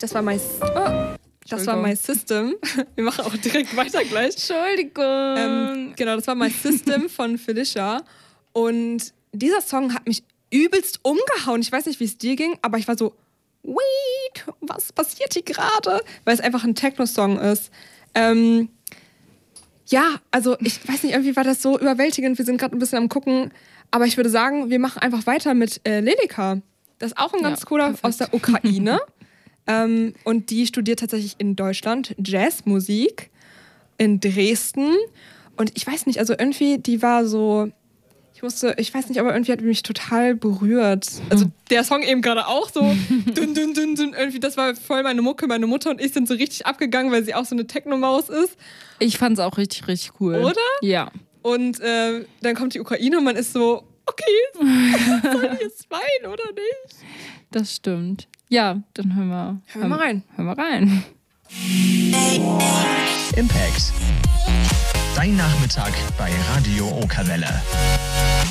Das war My System. Wir machen auch direkt weiter gleich. Entschuldigung. Genau, das war My System von Felicia. Und dieser Song hat mich übelst umgehauen. Ich weiß nicht, wie es dir ging, aber ich war so, wait, was passiert hier gerade? Weil es einfach ein Techno-Song ist. Ja, also ich weiß nicht, irgendwie war das so überwältigend. Wir sind gerade ein bisschen am Gucken. Aber ich würde sagen, wir machen einfach weiter mit Lelika. Das ist auch ein ganz cooler aus der Ukraine. Und die studiert tatsächlich in Deutschland Jazzmusik in Dresden. Und ich weiß nicht, also irgendwie, die war so, ich weiß nicht, aber irgendwie hat mich total berührt. Also der Song eben gerade auch so, dünn, dünn, dünn, dünn, irgendwie, das war voll meine Mucke. Meine Mutter und ich sind so richtig abgegangen, weil sie auch so eine Techno-Maus ist. Ich fand's auch richtig, richtig cool. Oder? Ja. Und dann kommt die Ukraine und man ist so, okay, soll ich jetzt weinen oder nicht? Das stimmt. Ja, dann hören wir mal rein. Hören wir rein. Impact. Dein Nachmittag bei Radio Okerwelle.